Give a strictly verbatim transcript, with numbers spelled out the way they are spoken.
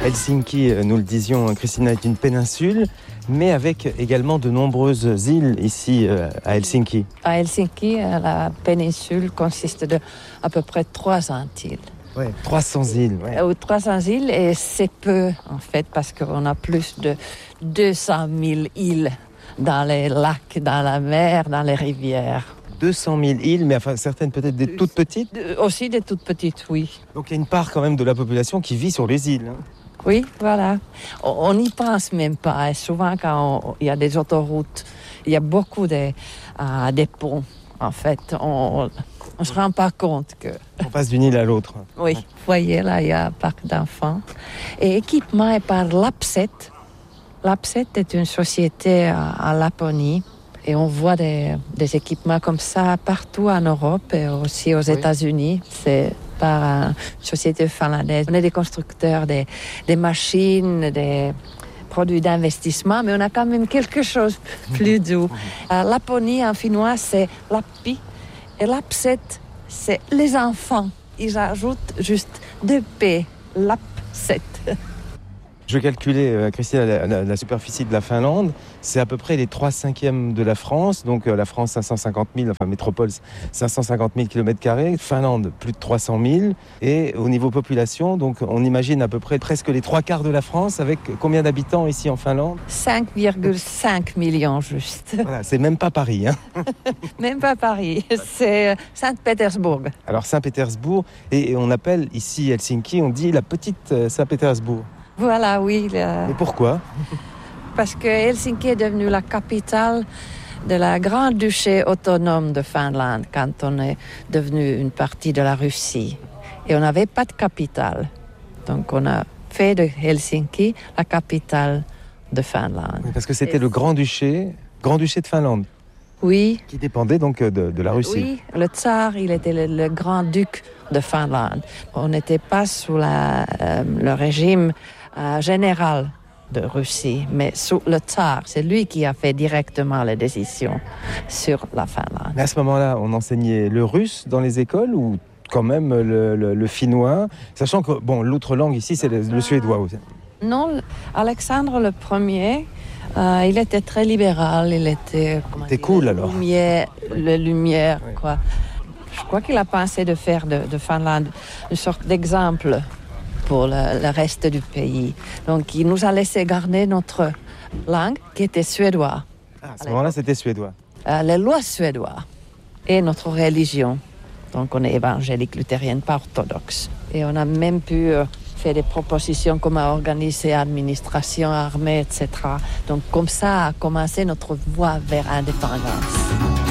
Helsinki, nous le disions, Christina, est une péninsule, mais avec également de nombreuses îles ici à Helsinki. À Helsinki, la péninsule consiste de à peu près trois cents îles. Ouais, trois cents îles. Ouais. Ou trois cents îles, et c'est peu en fait, parce qu'on a plus de deux cent mille îles dans les lacs, dans la mer, dans les rivières. deux cent mille îles, mais enfin certaines peut-être des toutes petites. De, aussi des toutes petites, oui. Donc il y a une part quand même de la population qui vit sur les îles. Hein. Oui, voilà. On n'y pense même pas. Et souvent, quand il y a des autoroutes, il y a beaucoup de, euh, des ponts. En fait, on ne se rend pas compte que... On passe d'une île à l'autre. Oui, vous voyez, là, il y a un parc d'enfants. Et équipement est par Lapset. Lapset est une société à, à Laponie. Et on voit des, des équipements comme ça partout en Europe et aussi aux oui. États-Unis. C'est par une société finlandaise. On est des constructeurs des, des machines, des produits d'investissement, mais on a quand même quelque chose plus doux. Euh, Laponie en finnois, c'est Lappi. Et Lapset, c'est les enfants. Ils ajoutent juste deux P, Lapset. Je calculais, euh, Christine, la, la, la superficie de la Finlande, c'est à peu près les trois cinquièmes de la France. Donc euh, la France, cinq cent cinquante mille, enfin métropole, cinq cent cinquante mille kilomètres carrés. Finlande, plus de trois cent mille. Et au niveau population, donc on imagine à peu près presque les trois quarts de la France. Avec combien d'habitants ici en Finlande ? cinq virgule cinq millions juste. Voilà, c'est même pas Paris. Hein. Même pas Paris, c'est Saint-Pétersbourg. Alors Saint-Pétersbourg, et, et on appelle ici Helsinki, on dit la petite euh, Saint-Pétersbourg. Voilà, oui. Le... Mais pourquoi ? Parce que Helsinki est devenue la capitale de la Grand-Duché autonome de Finlande quand on est devenu une partie de la Russie. Et on n'avait pas de capitale. Donc on a fait de Helsinki la capitale de Finlande. Oui, parce que c'était Et... le Grand-Duché, Grand-Duché de Finlande. Oui. Qui dépendait donc de, de la Russie. Oui, le tsar, il était le, le grand-duc de Finlande. On n'était pas sous la, euh, le régime euh, général de Russie, mais sous le tsar. C'est lui qui a fait directement les décisions sur la Finlande. Mais à ce moment-là, on enseignait le russe dans les écoles ou quand même le, le, le finnois, sachant que bon, l'autre langue ici, c'est le, le suédois aussi. Non, Alexandre le Premier... Euh, il était très libéral, il était... C'était cool alors. Lumière, le lumière, oui. quoi. Je crois qu'il a pensé de faire de, de Finlande une sorte d'exemple pour le, le reste du pays. Donc il nous a laissé garder notre langue qui était suédois. Ah, à ce moment-là, c'était suédois. Euh, les lois suédoises et notre religion. Donc on est évangélique, luthérienne, pas orthodoxe. Et on a même pu... Euh, fait des propositions comme à organiser administration, armée, et cetera. Donc comme ça a commencé notre voie vers l'indépendance.